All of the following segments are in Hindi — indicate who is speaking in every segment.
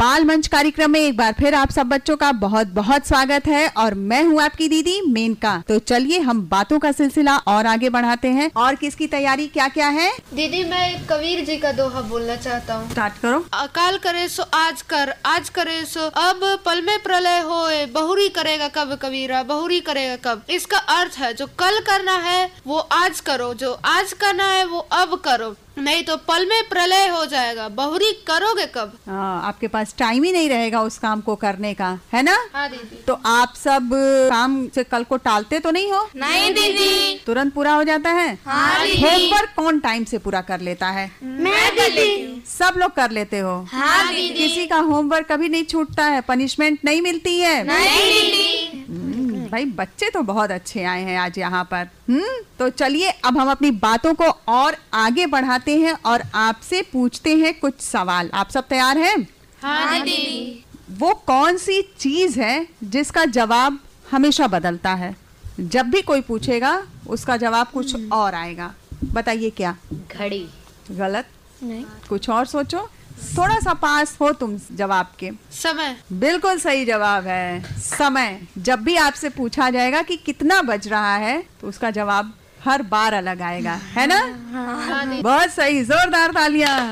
Speaker 1: बाल मंच कार्यक्रम में एक बार फिर आप सब बच्चों का बहुत बहुत स्वागत है और मैं हूँ आपकी दीदी मेनका। तो चलिए हम बातों का सिलसिला और आगे बढ़ाते हैं। और किसकी तैयारी क्या क्या है?
Speaker 2: दीदी मैं कबीर जी का दोहा बोलना चाहता हूँ।
Speaker 1: स्टार्ट करो।
Speaker 2: अकाल करे सो आज कर, आज करे सो अब, पल में प्रलय होए, बहुरी करेगा कब कबीरा, बहुरी करेगा कब। इसका अर्थ है जो कल करना है वो आज करो, जो आज करना है वो अब करो, नहीं तो पल में प्रलय हो जाएगा, बहुरी करोगे कब।
Speaker 1: आपके पास टाइम ही नहीं रहेगा उस काम को करने का, है ना?
Speaker 2: हाँ दीदी।
Speaker 1: तो आप सब काम से कल को टालते तो नहीं हो?
Speaker 2: नहीं दीदी।
Speaker 1: तुरंत पूरा हो जाता है?
Speaker 2: हाँ दीदी।
Speaker 1: होमवर्क कौन टाइम से पूरा कर लेता है?
Speaker 2: मैं दीदी।
Speaker 1: सब लोग कर लेते हो?
Speaker 2: हाँ दीदी।
Speaker 1: किसी का होमवर्क कभी नहीं छूटता है? पनिशमेंट नहीं मिलती है?
Speaker 2: नहीं दीदी।
Speaker 1: भाई बच्चे तो बहुत अच्छे आए हैं आज यहाँ पर। तो चलिए अब हम अपनी बातों को और आगे बढ़ाते हैं और आपसे पूछते हैं कुछ सवाल। आप सब तैयार हैं?
Speaker 2: हाँ दीदी।
Speaker 1: वो कौन सी चीज है जिसका जवाब हमेशा बदलता है? जब भी कोई पूछेगा उसका जवाब कुछ और आएगा। बताइए क्या?
Speaker 2: घड़ी।
Speaker 1: गलत।
Speaker 2: नहीं।
Speaker 1: कुछ और सोचो, थोड़ा सा पास हो तुम जवाब के।
Speaker 2: समय।
Speaker 1: बिल्कुल सही जवाब है, समय। जब भी आपसे पूछा जाएगा कि कितना बज रहा है तो उसका जवाब हर बार अलग आएगा, है ना?
Speaker 2: हाँ।
Speaker 1: बहुत सही, जोरदार तालियां।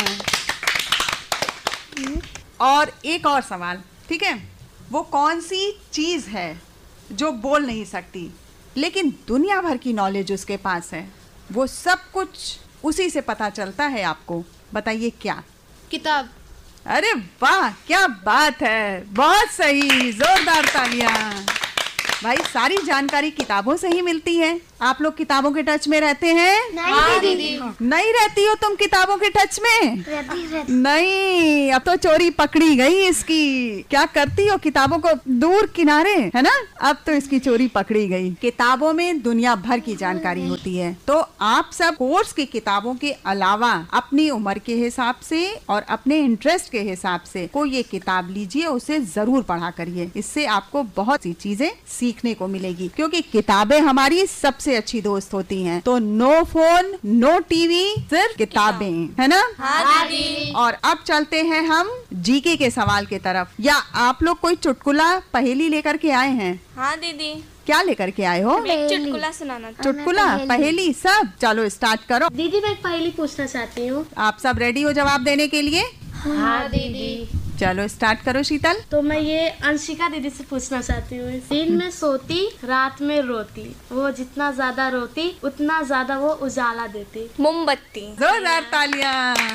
Speaker 1: और एक और सवाल, ठीक है? वो कौन सी चीज है जो बोल नहीं सकती लेकिन दुनिया भर की नॉलेज उसके पास है? वो सब कुछ उसी से पता चलता है आपको। बताइए क्या?
Speaker 2: किताब।
Speaker 1: अरे वाह, क्या बात है, बहुत सही, जोरदार तालियां। भाई सारी जानकारी किताबों से ही मिलती है। आप लोग किताबों के टच में रहते हैं?
Speaker 2: नहीं दीदी।
Speaker 1: नहीं रहती हो तुम किताबों के टच में?
Speaker 3: रहती।
Speaker 1: नहीं, अब तो चोरी पकड़ी गई इसकी। क्या करती हो? किताबों को दूर किनारे, है ना? अब तो इसकी चोरी पकड़ी गई। किताबों में दुनिया भर की जानकारी होती है। तो आप सब कोर्स की किताबों के अलावा अपनी उम्र के हिसाब से और अपने इंटरेस्ट के हिसाब से कोई ये किताब लीजिए, उसे जरूर पढ़ा करिए। इससे आपको बहुत सी चीजें सीखने को मिलेगी, क्योंकि किताबें हमारी सबसे अच्छी दोस्त होती हैं। तो नो फोन, नो टीवी, सिर्फ किताबें, है ना?
Speaker 2: हाँ दीदी।
Speaker 1: और अब चलते हैं हम जीके के सवाल की तरफ। या आप लोग कोई चुटकुला पहेली लेकर के आए हैं?
Speaker 4: हाँ दीदी।
Speaker 1: क्या लेकर के आए हो?
Speaker 4: एक चुटकुला सुनाना था।
Speaker 1: चुटकुला, पहेली, सब? चलो स्टार्ट करो।
Speaker 3: दीदी मैं एक पहेली पूछना चाहती हूँ।
Speaker 1: आप सब रेडी हो जवाब देने के लिए?
Speaker 2: हाँ दीदी।
Speaker 1: चलो स्टार्ट करो शीतल।
Speaker 3: तो मैं ये अंशिका दीदी से पूछना चाहती हूँ। दिन में सोती, रात में रोती, वो जितना ज्यादा रोती उतना ज्यादा वो उजाला देती।
Speaker 4: मोमबत्ती।
Speaker 1: जोरदार तालियां।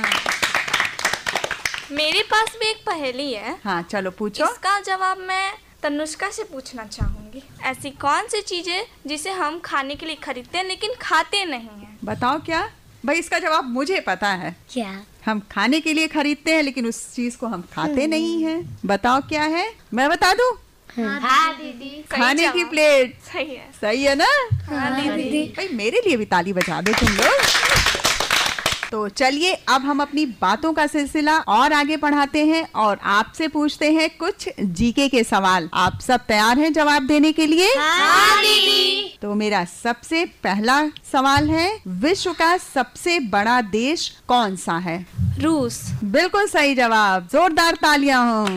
Speaker 4: मेरे पास भी एक पहेली है।
Speaker 1: हाँ चलो पूछो।
Speaker 4: इसका जवाब मैं तनुष्का से पूछना चाहूंगी। ऐसी कौन सी चीज है जिसे हम खाने के लिए खरीदते हैं लेकिन खाते नहीं हैं?
Speaker 1: बताओ क्या? भाई इसका जवाब मुझे पता है।
Speaker 3: क्या?
Speaker 1: हम खाने के लिए खरीदते हैं लेकिन उस चीज को हम खाते नहीं हैं। बताओ क्या है? मैं बता दूं?
Speaker 2: हाँ दीदी।
Speaker 1: खाने की प्लेट।
Speaker 4: सही है।
Speaker 1: सही है ना?
Speaker 4: हाँ दीदी।
Speaker 1: भाई मेरे लिए भी ताली बजा दो तुम लोग। तो चलिए अब हम अपनी बातों का सिलसिला और आगे बढ़ाते हैं और आपसे पूछते हैं कुछ जीके के सवाल। आप सब तैयार हैं जवाब देने के लिए?
Speaker 2: हाँ दीदी।
Speaker 1: तो मेरा सबसे पहला सवाल है, विश्व का सबसे बड़ा देश कौन सा है?
Speaker 4: रूस।
Speaker 1: बिल्कुल सही जवाब, जोरदार तालियां हो।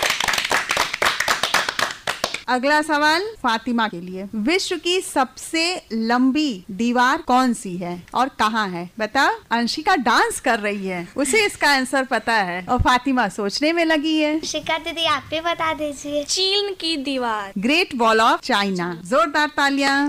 Speaker 1: अगला सवाल फातिमा के लिए, विश्व की सबसे लंबी दीवार कौन सी है और कहाँ है? बता। अंशिका डांस कर रही है, उसे इसका आंसर पता है और फातिमा सोचने में लगी है।
Speaker 3: शिका दीदी आप भी बता दीजिए।
Speaker 4: चीन की दीवार।
Speaker 1: Great wall of China. जोरदार तालियां।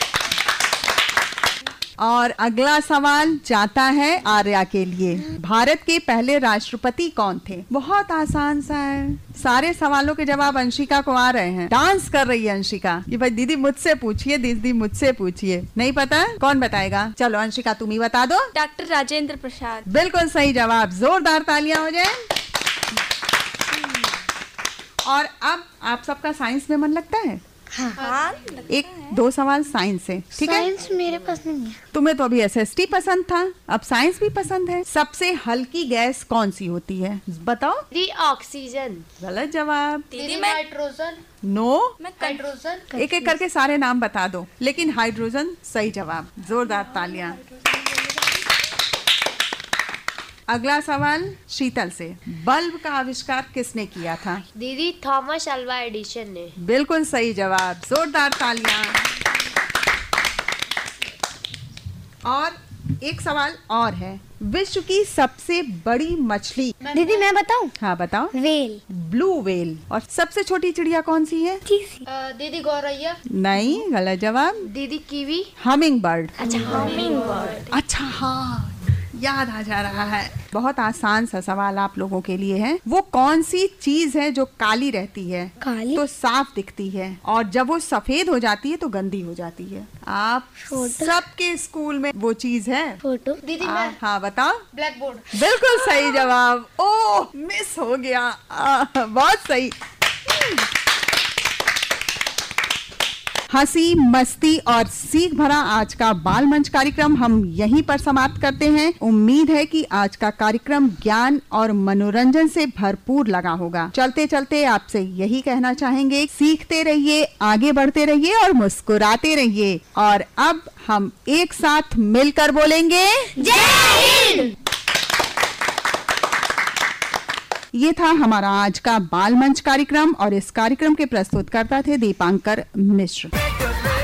Speaker 1: और अगला सवाल जाता है आर्या के लिए, भारत के पहले राष्ट्रपति कौन थे? बहुत आसान सा है। सारे सवालों के जवाब अंशिका को आ रहे हैं। डांस कर रही है अंशिका कि भाई दीदी मुझसे पूछिए, दीदी मुझसे पूछिए। नहीं पता? कौन बताएगा? चलो अंशिका तुम ही बता दो।
Speaker 4: डॉक्टर राजेंद्र प्रसाद।
Speaker 1: बिल्कुल सही जवाब, जोरदार तालियां हो जाए। और अब आप सबका साइंस में मन लगता है?
Speaker 4: हाँ।
Speaker 1: एक दो सवाल साइंस से, ठीक है?
Speaker 3: साइंस मेरे पास नहीं है।
Speaker 1: तुम्हें तो अभी एसएसटी पसंद था, अब साइंस भी पसंद है। सबसे हल्की गैस कौन सी होती है? बताओ।
Speaker 2: दी ऑक्सीजन।
Speaker 1: गलत जवाब।
Speaker 4: दीदी मैं
Speaker 2: नाइट्रोजन।
Speaker 1: नो।
Speaker 4: मैं
Speaker 2: हाइड्रोजन।
Speaker 1: एक एक करके सारे नाम बता दो, लेकिन हाइड्रोजन सही जवाब। जोरदार तालियां। अगला सवाल शीतल से, बल्ब का आविष्कार किसने किया था?
Speaker 5: दीदी थॉमस अल्वा एडिसन ने।
Speaker 1: बिल्कुल सही जवाब, जोरदार तालियां। और एक सवाल और है, विश्व की सबसे बड़ी मछली।
Speaker 6: दीदी मैं बताऊं?
Speaker 1: हाँ बताओ।
Speaker 6: वेल।
Speaker 1: Blue whale. और सबसे छोटी चिड़िया कौन सी है?
Speaker 2: दीदी गौरैया।
Speaker 1: नहीं, गलत जवाब।
Speaker 5: दीदी कीवी।
Speaker 1: Humming bird.
Speaker 6: अच्छा हमिंग बर्ड।
Speaker 1: अच्छा हाँ, याद आ जा रहा है। बहुत आसान सा सवाल आप लोगों के लिए है, वो कौन सी चीज है जो काली रहती है
Speaker 6: काली
Speaker 1: तो साफ दिखती है, और जब वो सफेद हो जाती है तो गंदी हो जाती है? आप सबके स्कूल में वो चीज है।
Speaker 6: फोटो।
Speaker 2: दीदी मैं।
Speaker 1: हाँ बताओ।
Speaker 2: Black board.
Speaker 1: बिल्कुल सही जवाब। ओह मिस हो गया। बहुत सही। हंसी मस्ती और सीख भरा आज का बाल मंच कार्यक्रम हम यहीं पर समाप्त करते हैं। उम्मीद है कि आज का कार्यक्रम ज्ञान और मनोरंजन से भरपूर लगा होगा। चलते चलते आपसे यही कहना चाहेंगे, सीखते रहिए, आगे बढ़ते रहिए और मुस्कुराते रहिए। और अब हम एक साथ मिलकर बोलेंगे
Speaker 6: जय हिंद।
Speaker 1: ये था हमारा आज का बाल मंच कार्यक्रम और इस कार्यक्रम के प्रस्तुतकर्ता थे दीपांकर मिश्र।